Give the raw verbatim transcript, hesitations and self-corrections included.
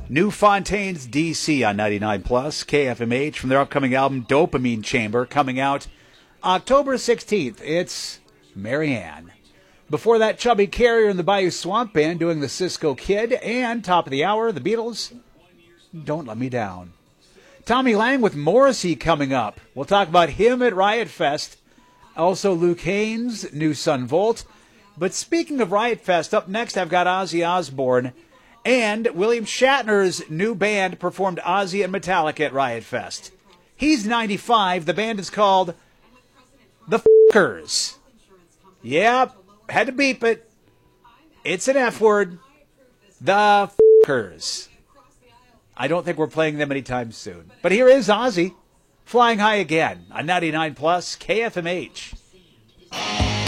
New Fontaine's D C on ninety-nine plus K F M H from their upcoming album Dopamine Chamber, coming out October sixteenth. It's Marianne. Before that, Chubby Carrier and the Bayou Swamp Band doing the Cisco Kid, and top of the hour, the Beatles, Don't Let Me Down. Tommy Lang with Morrissey coming up. We'll talk about him at Riot Fest. Also Luke Haynes, New Sun Volt. But speaking of Riot Fest, up next I've got Ozzy Osbourne. And William Shatner's new band performed Ozzy and Metallica at Riot Fest. He's ninety-five. The band is called The F***ers. Yep, had to beep it. It's an F word. The F***ers. I don't think we're playing them anytime soon. But here is Ozzy, Flying High Again on ninety-nine plus K F M H.